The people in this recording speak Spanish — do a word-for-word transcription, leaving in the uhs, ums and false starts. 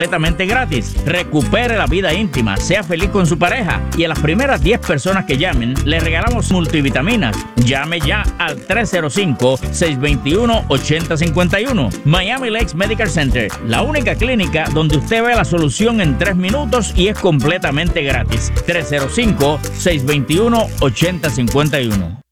completamente gratis. Recupere la vida íntima, sea feliz con su pareja y a las primeras diez personas que llamen le regalamos multivitaminas. Llame ya al tres cero cinco, seis dos uno, ocho cero cinco uno. Miami Lakes Medical Center, la única clínica donde usted ve la solución en tres minutos y es completamente gratis. tres cero cinco, seis dos uno, ocho cero cinco uno.